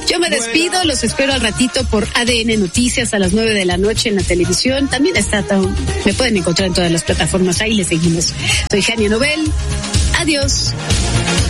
Yo me despido, los espero al ratito por ADN Noticias a las 9 de la noche en la televisión. También me pueden encontrar en todas las plataformas, ahí les seguimos. Soy Jania Nobel. Adiós.